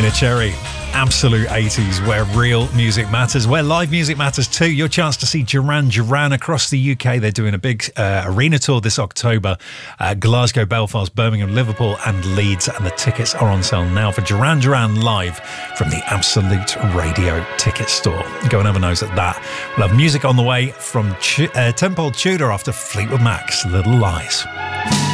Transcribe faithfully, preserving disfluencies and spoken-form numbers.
Neneh Cherry. Absolute eighties, where real music matters, where live music matters too. Your chance to see Duran Duran across the U K. They're doing a big uh, arena tour this October. Uh, Glasgow, Belfast, Birmingham, Liverpool and Leeds. And the tickets are on sale now for Duran Duran live from the Absolute Radio ticket store. Go and have a nose at that. We'll have music on the way from Ch- uh, Temple Tudor after Fleetwood Mac's Little Lies.